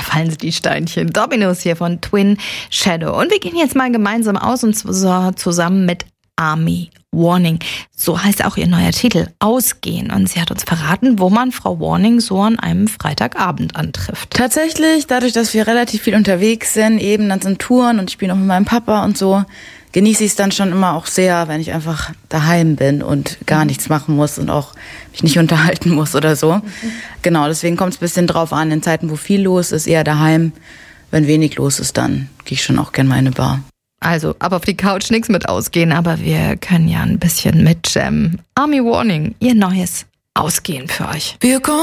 fallen die Steinchen. Dominos hier von Twin Shadow. Und wir gehen jetzt mal gemeinsam aus und zwar zusammen mit Army Warning. So heißt auch ihr neuer Titel, Ausgehen. Und sie hat uns verraten, wo man Frau Warning so an einem Freitagabend antrifft. Tatsächlich, dadurch, dass wir relativ viel unterwegs sind, eben dann sind Touren und ich spiele auch mit meinem Papa und so, genieße ich es dann schon immer auch sehr, wenn ich einfach daheim bin und gar nichts machen muss und auch mich nicht unterhalten muss oder so. Genau, deswegen kommt es ein bisschen drauf an, in Zeiten, wo viel los ist, eher daheim. Wenn wenig los ist, dann gehe ich schon auch gerne mal in eine Bar. Also, ab auf die Couch, nichts mit ausgehen, aber wir können ja ein bisschen mit Army Warning, ihr neues Ausgehen für euch.